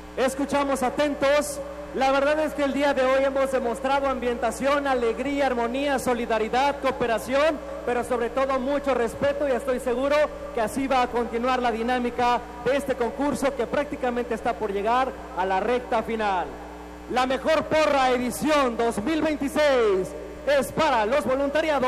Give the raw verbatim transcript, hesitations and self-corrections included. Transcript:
Escuchamos atentos. La verdad es que el día de hoy hemos demostrado ambientación, alegría, armonía, solidaridad, cooperación, pero sobre todo mucho respeto, y estoy seguro que así va a continuar la dinámica de este concurso que prácticamente está por llegar a la recta final. La mejor porra edición dos mil veintiséis es para los voluntariados